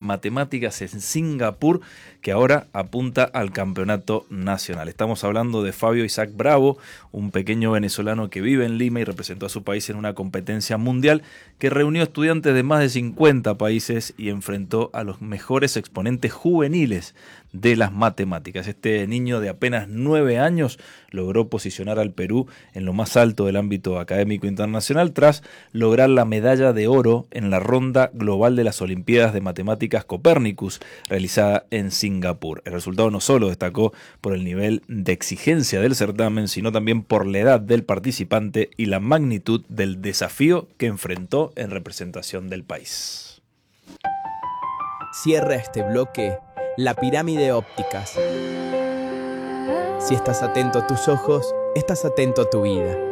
Matemáticas en Singapur, que ahora apunta al campeonato nacional. Estamos hablando de Fabio Isaac Bravo, un pequeño venezolano que vive en Lima y representó a su país en una competencia mundial que reunió estudiantes de más de 50 países y enfrentó a los mejores exponentes juveniles de las matemáticas. Este niño de apenas 9 años logró posicionar al Perú en lo más alto del ámbito académico internacional tras lograr la medalla de oro en la ronda global de las Olimpiadas de Matemáticas Copernicus, realizada en Singapur. El resultado no solo destacó por el nivel de exigencia del certamen, sino también por la edad del participante y la magnitud del desafío que enfrentó en representación del país. Cierra este bloque la pirámide ópticas. Si estás atento a tus ojos, estás atento a tu vida.